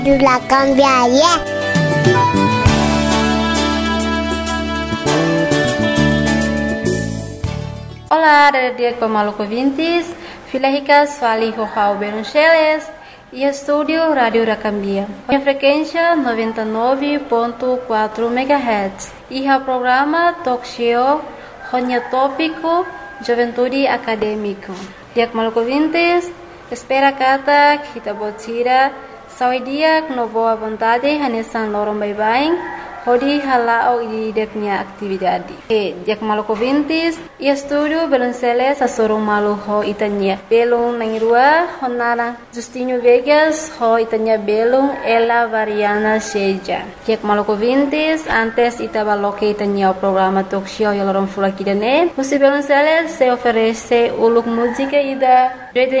La cambiaria. Olá, dia Maluco Vintes, Filaricas, Fali Rojao Beruncheles e estúdio Rádio Racambia. A frequência 99.4 MHz e o programa Talk Show Ronya Tópico Juventude Acadêmico. Dia Maluco Vintes, espera kata kita botira saudia no boa vontade hanesan lorong bye-bye. Hodi halao ideknya atividade. Dia Maluco Vintes e estúdio Belonceles a sorong malu ho itanya. Belong nangirua honara Justinho Vegas ho itanya belong ela variana seja. Dia Maluco Vintes antes itaba loke itanya o programa talk show ya lorong fulakidane. Musi Belonceles se oferece uluk música ida